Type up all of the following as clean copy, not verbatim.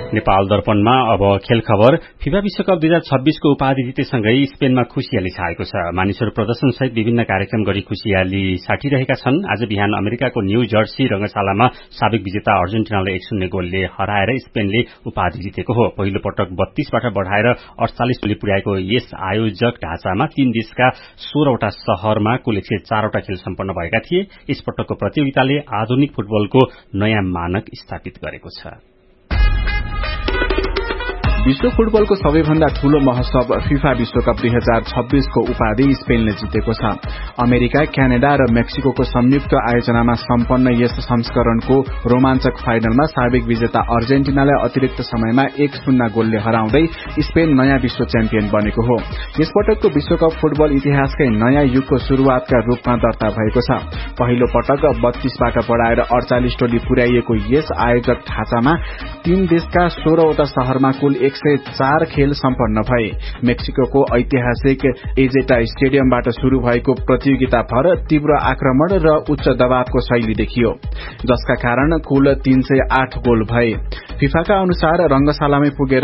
नेपाल दर्पणमा अब खेल खबर। फिफा विश्वकप 2026 को उपाधि जितेसँगै स्पेनमा खुशियाली छाएको छ। मानिसहरू प्रदर्शनसहित विभिन्न कार्यक्रम गरी खुशियाली साटिरहेका छन्। आज बिहान अमेरिकाको न्यू जर्सी रंगशालामा साबिक विजेता अर्जेन्टिनालाई 1-0 गोलले हराएर स्पेनले उपाधि जितेको हो। पहिलो पटक 32 बाट बढाएर 48 गोलले पुर्याएको यस आयोजक ढाँचामा 3 देशका 16 वटा शहरमा कुल 104 वटा खेल सम्पन्न भएका थिए। यसपटकको प्रतियोगिताले आधुनिक फुटबलको नयाँ मानक स्थापित गरेको छ। विश्व फुटबलको सबैभन्दा ठूलो महोत्सव फिफा विश्वकप 2026 को उपाधि स्पेनले जितेको छ। अमेरिका, क्यानाडा र मेक्सिको संयुक्त आयोजनामा सम्पन्न यस संस्करणको रोमाञ्चक फाइनलमा साबिक विजेता अर्जेन्टिनालाई अतिरिक्त समयमा 1-0 गोलले हराउँदै स्पेन नयाँ विश्व च्याम्पियन बनेको हो। यसपटकको विश्वकप फुटबल इतिहासकै नयाँ युगको शुरूआतका रूपमा दर्ता भएको छ। पहिलो पटक 32 बाट बढाएर 48 टोली पुर्याइएको यस आयोजक ढाँचामा 3 देशका 16 वटा शहरमा कुल 104 खेल सम्पन्न भए। मेक्सिको ऐतिहासिक एजेटा स्टेडियमबाट शुरू भएको प्रतियोगिता भर तीव्र आक्रमण र उच्च दबावको शैली देखियो, जसका कारण कुल 308 गोल भए। फिफाका अनुसार रंगशालामै पुगेर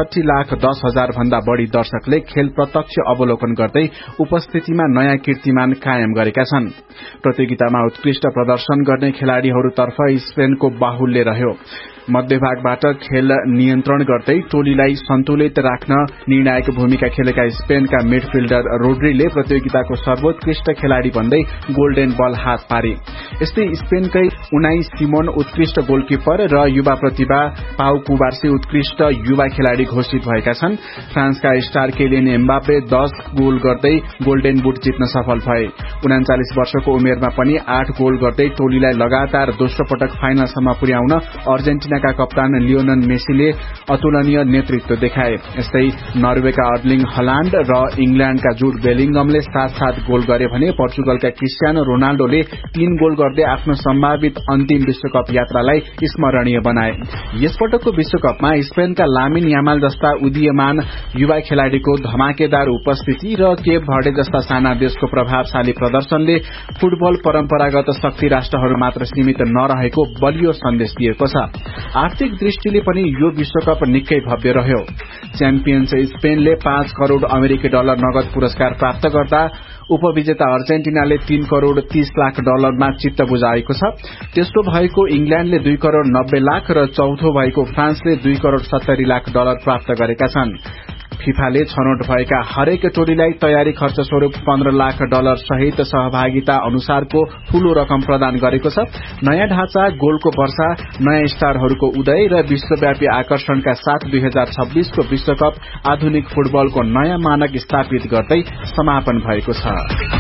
68,10,000 भन्दा बढ़ी दर्शकले खेल प्रत्यक्ष अवलोकन गर्दै उपस्थितिमा नयाँ कीर्तिमान कायम गरेका छन्। प्रतियोगितामा उत्कृष्ट प्रदर्शन गर्ने खेलाड़ीहरूतर्फ स्पेनको बाहुल्य रह्यो। मध्यभागबाट खेल नियन्त्रण गर्दै टोलीलाई सन्तुलित राख्न निर्णायक भूमिका खेलेका स्पेनका मिडफिल्डर रोड्रीले प्रतियोगिताको सर्वोत्कृष्ट खेलाड़ी भन्दै गोल्डन बल हात पारे। यस्तै स्पेनकै उनाई सिमोन उत्कृष्ट गोलकिपर र युवा प्रतिभा पाउ कुबार्सी उत्कृष्ट युवा खेलाड़ी घोषित भएका छन्। फ्रान्सका स्टार केलियन एम्बापे 10 गोल गर्दै गोल्डन बुट जित्न सफल भए। 39 वर्षको उमेरमा पनि 8 गोल गर्दै टोलीलाई लगातार दोस्रो पटक फाइनलसम्म पुर्याउन अर्जेन्टिनाका कप्तान लियोनल मेसीले अतुलनीय नेतृत्व देखाए। यस्तै नर्वेका अर्लिङ हल्याण्ड र इंग्ल्याण्डका जुड बेलिंगमले साथ गोल गरे भने पोर्चुगलका क्रिस्टियानो रोनाल्डोले 3 गोल गर्दै आफ्नो सम्भावित अन्तिम विश्वकप यात्रालाई स्मरणीय बनाए। यसपटकको विश्वकपमा स्पेनका लामिन यामाल जस्ता उदीयमान युवा खेलाड़ीको धमाकेदार उपस्थिति र केप भर्डे जस्ता साना देशको प्रभावशाली प्रदर्शनले फुटबल परम्परागत शक्ति राष्ट्रहरू मात्र सीमित नरहेको बलियो सन्देश दिएको छ। आर्थिक दृष्टिले पनि यो विश्वकप निकै भव्य रह्यो। च्याम्पियन्स स्पेनले 5 करोड़ अमेरिकी डलर नगद पुरस्कार प्राप्त गर्दा उपविजेता अर्जेन्टिनाले 3 करोड़ 30 लाख डलरमा चित्त बुझाएको छ। तेस्रो भएको इंग्ल्याण्डले 2 करोड़ 90 लाख र चौथो भएको फ्रान्सले 2 करोड़ 70 लाख डलर प्राप्त गरेका छन्। फिफाले छनौट भएका हरेक टोलीलाई तयारी खर्च स्वरूप 15 लाख डलर सहित सहभागिता अनुसारको ठूलो रकम प्रदान गरेको छ। नयाँ ढाँचा, गोलको वर्षा, नयाँ स्टारहरूको उदय र विश्वव्यापी आकर्षणका साथ 2026 को विश्वकप आधुनिक फुटबलको नयाँ मानक स्थापित गर्दै समापन भएको छ।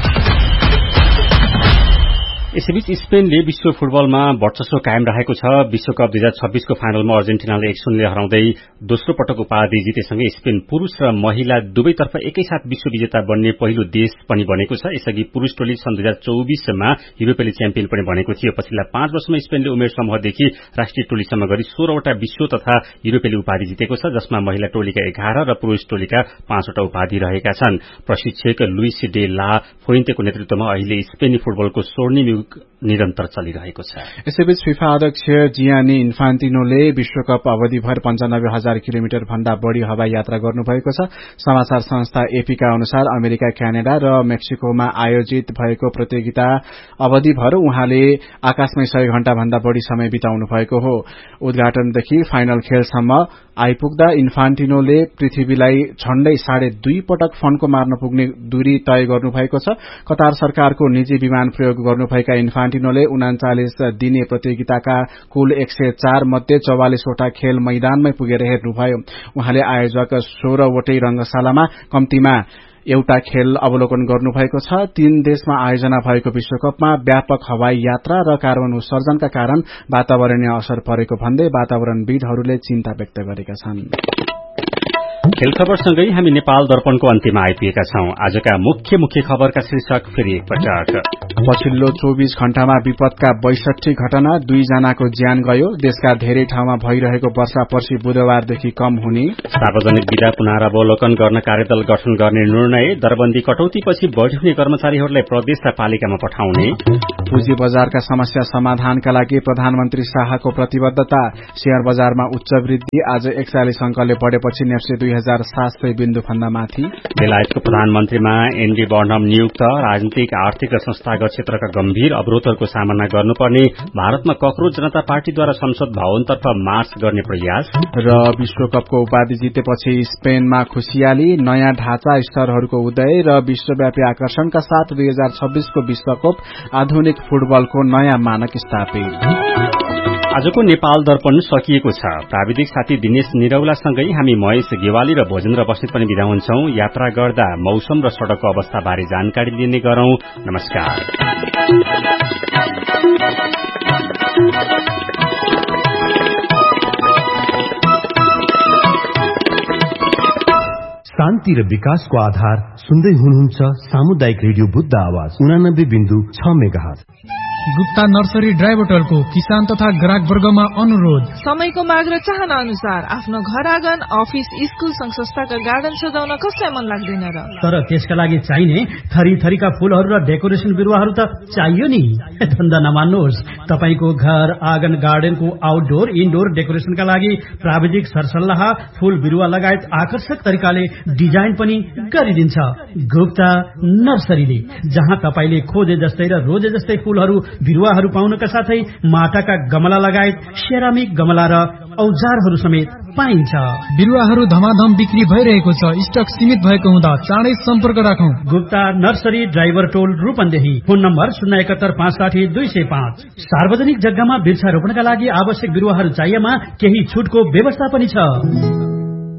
यसैबीच स्पेनले विश्व फुटबलमा वर्चस्व कायम राखेको छ। विश्वकप 2026 को फाइनलमा अर्जेन्टिनाले 1-0 हराउँदै दोस्रो पटक उपाधि जितेसँगै स्पेन पुरूष र महिला दुवैतर्फ एकैसाथ विश्व विजेता बन्ने पहिलो देश पनि बनेको छ। यसअघि पुरूष टोली सन् 2024 मा युरोपेली च्याम्पियन पनि बनेको थियो। पछिल्ला 5 वर्षमा स्पेनले उमेर समूहदेखि राष्ट्रिय टोलीसम्म गरी 16 वटा विश्व तथा युरोपेली उपाधि जितेको छ, जसमा महिला टोलीका 11 र पुरूष टोलीका 5 वटा उपाधि रहेका छन्। प्रशिक्षक लुइस डे ला फोइन्तेको नेतृत्वमा अहिले स्पेनी फुटबलको स्वर्णिम निरन्तर चलिरहेको छ। यसैबीच फिफा अध्यक्ष जियानी इन्फान्टिनोले विश्वकप अवधिभर 95,000 किलोमिटर भन्दा बढ़ी हवाई यात्रा गर्नुभएको छ। समाचार संस्था एपीका अनुसार अमेरिका, क्यानाडा र मेक्सिकोमा आयोजित भएको प्रतियोगिता अवधिभर उहाँले आकाशमै 100 घण्टा भन्दा बढ़ी समय बिताउनु भएको हो। उद्घाटनदेखि फाइनल खेलसम्म आइपुग्दा इन्फान्टिनोले पृथ्वीलाई झण्डै 2.5 पटक फन्को मार्न पुग्ने दूरी तय गर्नुभएको छ। कतार सरकारको निजी विमान प्रयोग गर्नुभएका इन्फान्टिनोले 39 दिने प्रतियोगिताका कुल 104 मध्ये 44 वटा खेल मैदानमै पुगेर हेर्नुभयो। उहाँले आयोजक 16 वटै रंगशालामा कम्तीमा एउटा खेल अवलोकन गर्नुभएको छ। 3 देशमा आयोजना भएको विश्वकपमा व्यापक हवाई यात्रा र कार्बन उत्सर्जनका कारण वातावरणीय असर परेको भन्दै वातावरणविदहरूले चिन्ता व्यक्त गरेका छन्। खेल खबरसँगै हामी नेपाल दर्पणको अन्त्यमा आइपुगेका छौं। आजका मुख्य खबरका शीर्षक फेरि एकपटक। पछिल्लो 24 घण्टामा विपदका 62 घटना, 2 जनाको ज्यान गयो। देशका धेरै ठाउँमा भइरहेको वर्षा पर्सि बुधबारदेखि कम हुने। सार्वजनिक विधा पुनरावलोकन गर्न कार्यदल गठन गर्ने निर्णय। दरबन्दी कटौतीपछि बढ़ी हुने कर्मचारीहरूलाई प्रदेश र पालिकामा पठाउने। पुँजी बजारका समस्या समाधानका लागि प्रधानमन्त्री शाहको प्रतिबद्धता। शेयर बजारमा उच्च वृद्धि। आज 41 अंकले बढ़ेपछि नेप्से 2700 बिन्दु भन्दा माथि। बेलायतको प्रधानमन्त्रीमा एनडी बर्नम नियुक्त। राजनीतिक, आर्थिक र संस्थागत क्षेत्रका गम्भीर अवरोधहरूको सामना गर्नुपर्ने। भारतमा कक्रोच जनता पार्टीद्वारा संसद भवनतर्फ मार्च गर्ने प्रयास। र विश्वकपको उपाधि जितेपछि स्पेनमा खुशियाली। नयाँ ढाँचा स्तरहरूको उदय र विश्वव्यापी आकर्षणका साथ 2026 को विश्वकप आधुनिक फुटबलको नयाँ मानक स्थापित। आजको नेपाल दर्पण सकिएको छ। प्राविधिक साथी दिनेश निरौलासँगै हामी महेश गेवाली र भोजेन्द्र बस्नेत पनि बिदा हुन्छौं। यात्रा गर्दा मौसम र सड़कको अवस्था बारे जानकारी लिने गरौं। नमस्कार। शान्ति र विकासको आधार सुन्दै हुनुहुन्छ सामुदायिक रेडियो बुद्ध आवाज 89.6 मेगाहर्ज। गुप्ता नर्सरी ड्राई बोटलको किसान तथा ग्राहक वर्गमा अनुरोध। समयको माग र चाहना अनुसार आफ्नो घर आँगन, अफिस, स्कूल, संघ संस्थाका गार्डन सजाउन कसलाई मन लाग्दैन र? तर त्यसका लागि चाहिने थरी थरीका फूलहरू र डेकोरेसन बिरुवाहरू त चाहियो नि। धन्दा नमान्नुहोस्। तपाईको घर आँगन, गार्डनको आउटडोर इनडोर डेकोरेसनका लागि प्राविधिक सरसल्लाह, फूल बिरुवा लगायत आकर्षक तरिकाले डिजाइन पनि गरिदिन्छ गुप्ता नर्सरीले, जहाँ तपाईले खोजे जस्तै र रोजे जस्तै फूलहरू बिरुवाहरू पाउनका साथै माटाका गमला लगायत सेरामिक गमला र औजारहरू समेत पाइन्छ। बिरुवाहरू धमाधम बिक्री भइरहेको छ। स्टक सीमित भएको हुँदा चाँडै सम्पर्क राखौं। गुप्ता नर्सरी, ड्राइभर टोल, रूपन्देही। Phone number 071560205। सार्वजनिक जग्गामा वृक्षारोपणका लागि आवश्यक बिरुवाहरू चाहिएमा केही छुटको व्यवस्था पनि छ।